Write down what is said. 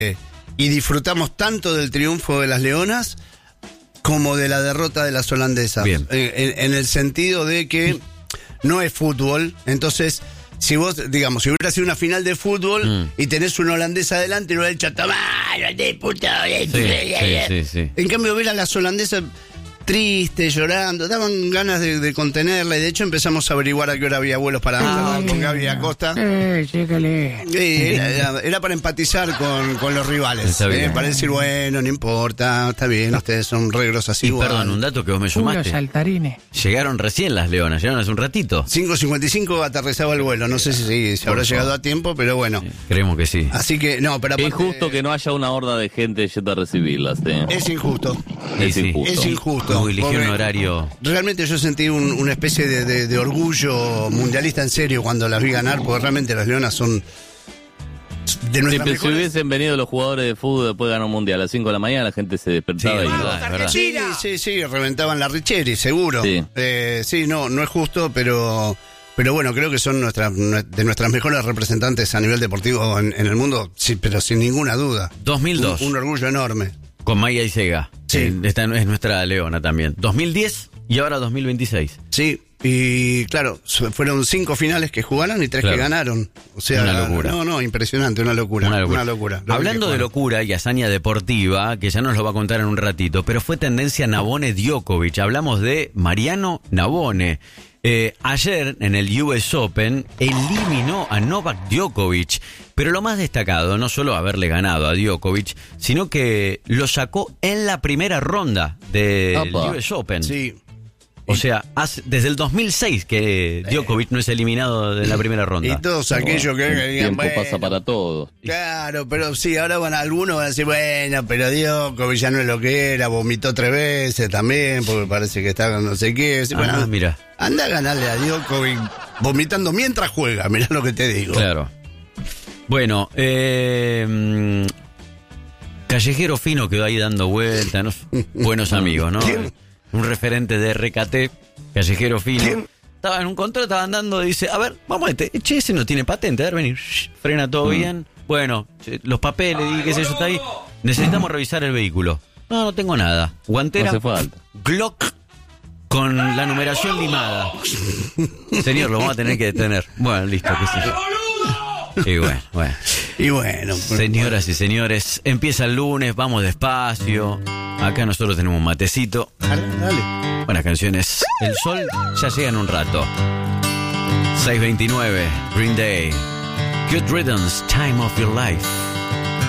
y disfrutamos tanto del triunfo de las leonas como de la derrota de las holandesas. Bien. En el sentido de que no es fútbol, entonces si vos, digamos, si hubiera sido una final de fútbol y tenés una holandesa adelante y lo hubiera dicho, tomá, no te puto. Sí. En cambio, ver a las holandesas tristes, llorando, daban ganas de contenerla, y de hecho empezamos a averiguar a qué hora había vuelos para Amsterdam con Gaby Acosta. Era para empatizar con los rivales, para decir, bueno, no importa, está bien, ustedes son regros así. Y perdón, un dato que vos me sumaste. Saltarines. Llegaron recién las leonas, llegaron hace un ratito. 5:55 aterrizaba el vuelo, no sé si habrá llegado a tiempo, pero bueno. Creemos que sí. Así que, no, pero aparte, Es injusto que no haya una horda de gente yendo a recibirlas. Es injusto. Es injusto. Es injusto. Como eligió un horario. Realmente yo sentí una especie de orgullo mundialista en serio cuando las vi ganar, porque realmente las leonas son de nuestras Si mejores. hubiesen venido los jugadores de fútbol después de ganar un mundial a las 5 de la mañana, la gente se despertaba Sí, y verdad, es verdad. Sí, reventaban la Richeri, seguro. Sí. Sí, no es justo, pero bueno, creo que son de nuestras mejores representantes a nivel deportivo en el mundo, sí, pero sin ninguna duda. 2002. Un orgullo enorme. Con Maya Isega. Sí. Esta es nuestra leona también. 2010 y ahora 2026. Sí, y claro, fueron 5 finales que jugaron y 3 Claro. que ganaron. O sea, Una locura. No, impresionante, una locura. Una locura. Hablando de locura y hazaña deportiva, que ya nos lo va a contar en un ratito, pero fue tendencia Nabone Djokovic. Hablamos de Mariano Nabone. Ayer en el US Open eliminó a Novak Djokovic, pero lo más destacado, no solo haberle ganado a Djokovic, sino que lo sacó en la primera ronda del US Open. Sí. O sea, desde el 2006 que Djokovic no es eliminado de la primera ronda. Y todos aquellos que el digan, tiempo pasa para todos. Claro, pero sí, ahora algunos van a decir, bueno, pero Djokovic ya no es lo que era, vomitó 3 veces también, porque parece que está con no sé qué. Bueno, mira. Anda a ganarle a Djokovic vomitando mientras juega, mirá lo que te digo. Claro. Bueno, Callejero Fino quedó ahí dando vueltas, ¿no? Buenos amigos, ¿no? ¿Quién? Un referente de RKT, Callejero Fino. ¿Quién? Estaba en un control, estaba andando, dice, a ver, vamos a che, ese no tiene patente, a ver, venir, frena todo bien. Bueno, los papeles, y qué sé yo, está ahí. Necesitamos revisar el vehículo. No tengo nada. Guantera, No hace falta. Glock con la numeración limada. Señor, lo vamos a tener que detener. Bueno, listo, qué sé yo. Y bueno. Señoras y señores, empieza el lunes, vamos despacio. Acá nosotros tenemos un matecito. Dale. Buenas canciones. El sol ya llega en un rato. 6:29, Green Day. Good riddance, time of your life.